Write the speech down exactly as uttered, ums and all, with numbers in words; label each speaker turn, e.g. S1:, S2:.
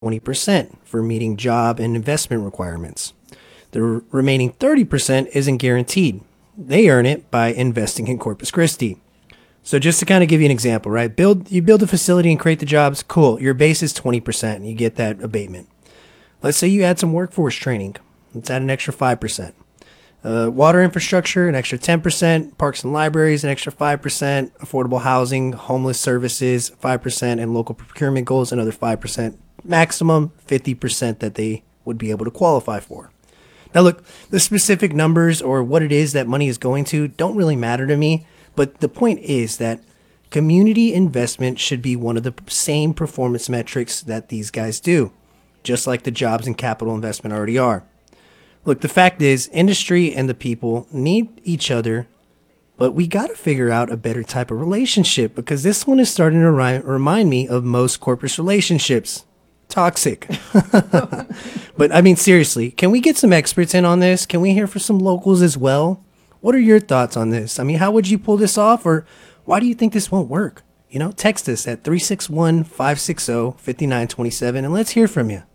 S1: twenty percent for meeting job and investment requirements. The r- remaining thirty percent isn't guaranteed. They earn it by investing in Corpus Christi. So just to kind of give you an example, right? Build you build a facility and create the jobs. Cool. Your base is twenty percent and you get that abatement. Let's say you add some workforce training. Let's add an extra five percent. Uh, water infrastructure, an extra ten percent. Parks and libraries, an extra five percent. Affordable housing, homeless services, five percent. And local procurement goals, another five percent. Maximum fifty percent that they would be able to qualify for. Now look, the specific numbers or what it is that money is going to don't really matter to me. But the point is that community investment should be one of the same performance metrics that these guys do, just like the jobs and capital investment already are. Look, the fact is, industry and the people need each other, but we got to figure out a better type of relationship because this one is starting to ri- remind me of most corporate relationships. Toxic. But I mean, seriously, can we get some experts in on this? Can we hear from some locals as well? What are your thoughts on this? I mean, how would you pull this off, or why do you think this won't work? You know, text us at three six one, five six zero, five nine two seven and let's hear from you.